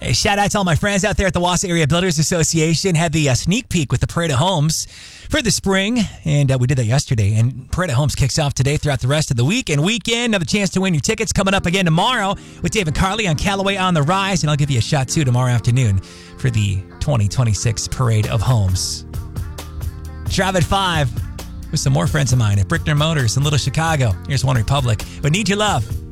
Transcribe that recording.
Hey, shout out to all my friends out there at the Wausau Area Builders Association. Had the sneak peek with the Parade of Homes for the spring, and we did that yesterday. And Parade of Homes kicks off today throughout the rest of the week and weekend. Another chance to win your tickets coming up again tomorrow with Dave and Carly on Callaway on the Rise. And I'll give you a shot, too, tomorrow afternoon for the 2026 Parade of Homes. Drive at 5 with some more friends of mine at Brickner Motors in Little Chicago. Here's One Republic. But Need Your Love.